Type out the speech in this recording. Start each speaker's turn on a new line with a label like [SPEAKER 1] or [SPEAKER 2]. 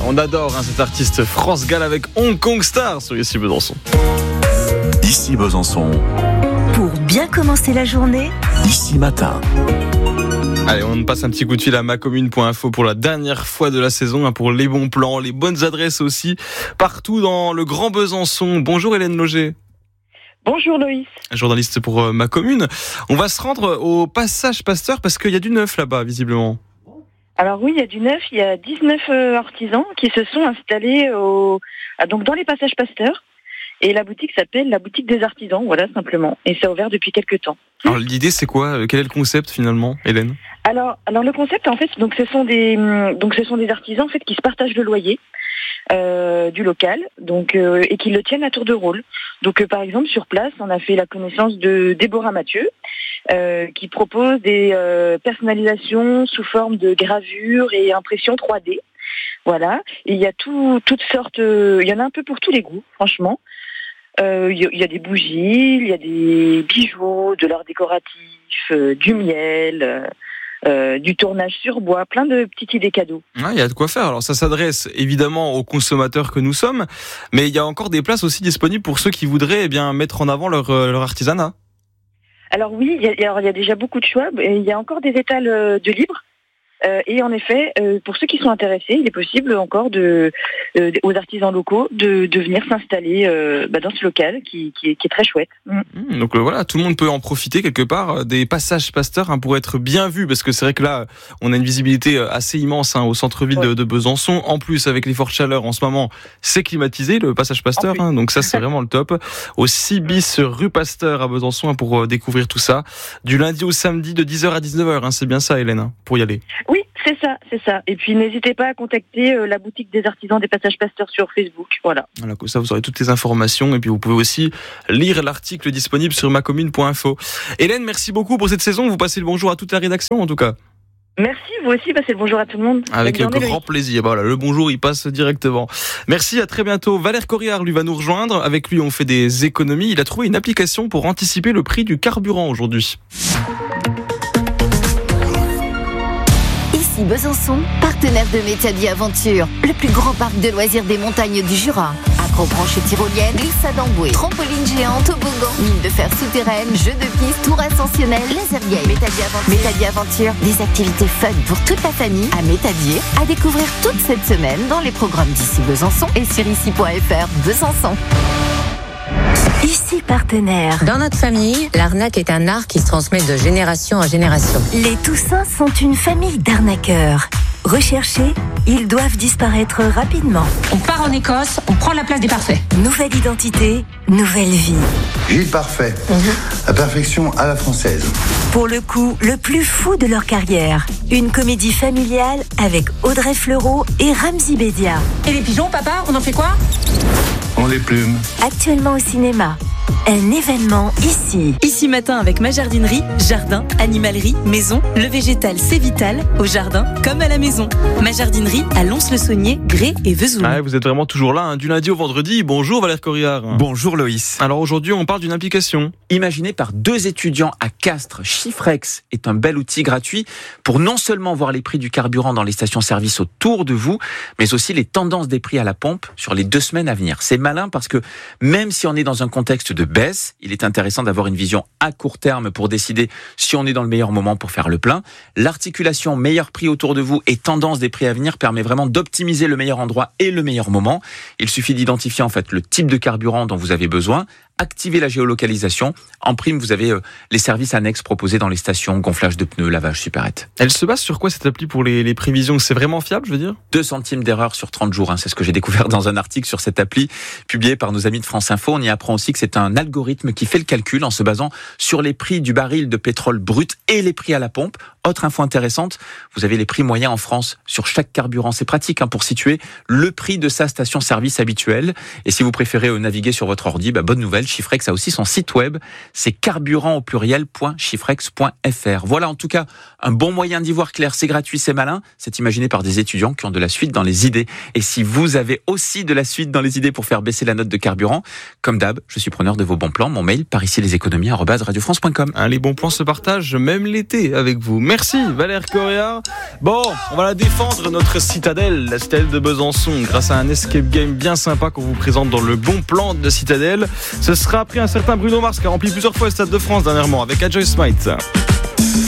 [SPEAKER 1] On adore cet artiste France Gall avec Hong Kong Star sur Ici Besançon.
[SPEAKER 2] Ici Besançon.
[SPEAKER 3] Pour bien commencer la journée,
[SPEAKER 2] Ici Matin.
[SPEAKER 1] Allez, on passe un petit coup de fil à macommune.info pour la dernière fois de la saison, pour les bons plans, les bonnes adresses aussi, partout dans le Grand Besançon. Bonjour Hélène Loger.
[SPEAKER 4] Bonjour Loïs.
[SPEAKER 1] Journaliste pour Ma Commune. On va se rendre au Passage Pasteur parce qu'il y a du neuf là-bas, visiblement.
[SPEAKER 4] Alors oui, il y a du neuf. Il y a 19 artisans qui se sont installés donc dans les Passages Pasteur. Et la boutique s'appelle la boutique des artisans, voilà, simplement. Et c'est ouvert depuis quelques temps.
[SPEAKER 1] Alors l'idée c'est quoi ? Quel est le concept finalement, Hélène ?
[SPEAKER 4] Alors le concept en fait, donc ce sont des artisans en fait qui se partagent le loyer du local, donc et qui le tiennent à tour de rôle. Donc par exemple sur place, on a fait la connaissance de Déborah Mathieu, qui propose des personnalisations sous forme de gravures et impressions 3D. Voilà, et il y a toutes sortes, il y en a un peu pour tous les goûts, franchement. Il y a des bougies, il y a des bijoux, de l'art décoratif, du miel, du tournage sur bois, plein de petites idées cadeaux.
[SPEAKER 1] Il y a de quoi faire. Alors ça s'adresse évidemment aux consommateurs que nous sommes, mais il y a encore des places aussi disponibles pour ceux qui voudraient mettre en avant leur artisanat. Alors
[SPEAKER 4] oui, il y a déjà beaucoup de choix. Il y a encore des étals de libre. Et en effet, pour ceux qui sont intéressés, il est possible encore aux artisans locaux de venir s'installer dans ce local qui est très chouette.
[SPEAKER 1] Donc voilà, tout le monde peut en profiter quelque part des Passages Pasteur pour être bien vu, parce que c'est vrai que là, on a une visibilité assez immense au centre-ville de Besançon. En plus, avec les fortes chaleurs en ce moment, c'est climatisé le Passage Pasteur, donc ça c'est vraiment le top. Au 6 bis rue Pasteur à Besançon pour découvrir tout ça. Du lundi au samedi de 10h à 19h, c'est bien ça Hélène, pour y aller.
[SPEAKER 4] Oui, c'est ça. Et puis n'hésitez pas à contacter la boutique des artisans des Passages Pasteur sur Facebook. Voilà,
[SPEAKER 1] comme ça vous aurez toutes les informations et puis vous pouvez aussi lire l'article disponible sur macommune.info. Hélène, merci beaucoup pour cette saison. Vous passez le bonjour à toute la rédaction en tout cas.
[SPEAKER 4] Merci, vous aussi, passez le bonjour à tout le monde.
[SPEAKER 1] Avec grand plaisir. Voilà, le bonjour, il passe directement. Merci, à très bientôt. Valère Corriard, lui, va nous rejoindre. Avec lui, on fait des économies. Il a trouvé une application pour anticiper le prix du carburant aujourd'hui.
[SPEAKER 3] Ici Besançon, partenaire de Métadi Aventure, le plus grand parc de loisirs des montagnes du Jura. Acrobranche tyrolienne, glissade en bouée, trampoline géante, toboggan, mine de fer souterraine, jeux de piste, tour ascensionnel, laser game. Métadi Aventure, des activités fun pour toute la famille à Métadier, à découvrir toute cette semaine dans les programmes d'Ici Besançon et sur ici.fr Besançon. Ici partenaire.
[SPEAKER 5] Dans notre famille, l'arnaque est un art qui se transmet de génération en génération.
[SPEAKER 3] Les Toussins sont une famille d'arnaqueurs. Recherchés, ils doivent disparaître rapidement.
[SPEAKER 5] On part en Écosse, on prend la place des parfaits.
[SPEAKER 3] Nouvelle identité, nouvelle vie.
[SPEAKER 6] Gilles Parfait, la perfection à la française.
[SPEAKER 3] Pour le coup, le plus fou de leur carrière. Une comédie familiale avec Audrey Fleurot et Ramzy Bédia.
[SPEAKER 5] Et les pigeons, papa, on en fait quoi ?
[SPEAKER 6] On les plume.
[SPEAKER 3] Actuellement au cinéma. Un événement ici.
[SPEAKER 7] Ici matin avec ma jardinerie, jardin, animalerie, maison, le végétal c'est vital, au jardin comme à la maison. Ma jardinerie à Lons-le-Saunier, Grès et Vesoul.
[SPEAKER 1] Vous êtes vraiment toujours là, du lundi au vendredi. Bonjour Valère Corriard.
[SPEAKER 8] Bonjour Loïs.
[SPEAKER 1] Alors aujourd'hui on parle d'une application.
[SPEAKER 8] Imaginée par 2 étudiants à Castres, Chiffrex est un bel outil gratuit pour non seulement voir les prix du carburant dans les stations-service autour de vous, mais aussi les tendances des prix à la pompe sur les 2 semaines à venir. C'est malin parce que même si on est dans un contexte de baisse, il est intéressant d'avoir une vision à court terme pour décider si on est dans le meilleur moment pour faire le plein. L'articulation meilleur prix autour de vous et tendance des prix à venir permet vraiment d'optimiser le meilleur endroit et le meilleur moment. Il suffit d'identifier en fait le type de carburant dont vous avez besoin, activer la géolocalisation. En prime, vous avez les services annexes proposés dans les stations, gonflage de pneus, lavage supérette.
[SPEAKER 1] Elle se base sur quoi cette appli pour les prévisions ? C'est vraiment fiable, je veux dire ?
[SPEAKER 8] 2 centimes d'erreur sur 30 jours, c'est ce que j'ai découvert dans un article sur cette appli publié par nos amis de France Info. On y apprend aussi que c'est un algorithme qui fait le calcul en se basant sur les prix du baril de pétrole brut et les prix à la pompe. Autre info intéressante, vous avez les prix moyens en France sur chaque carburant. C'est pratique pour situer le prix de sa station-service habituelle. Et si vous préférez naviguer sur votre ordi, bonne nouvelle, Chiffrex a aussi son site web. C'est carburant au pluriel.chiffrex.fr. Voilà en tout cas un bon moyen d'y voir clair. C'est gratuit, c'est malin. C'est imaginé par des étudiants qui ont de la suite dans les idées. Et si vous avez aussi de la suite dans les idées pour faire baisser la note de carburant, comme d'hab, je suis preneur de vos bons plans. Mon mail, par ici leséconomies@radiofrance.com.
[SPEAKER 1] Les bons plans se partagent même l'été avec vous. Merci Valère Correa. Bon, on va la défendre, notre citadelle, la citadelle de Besançon, grâce à un escape game bien sympa qu'on vous présente dans le bon plan de citadelle. Ce sera après un certain Bruno Mars qui a rempli plusieurs fois le Stade de France dernièrement avec A Joy Smite.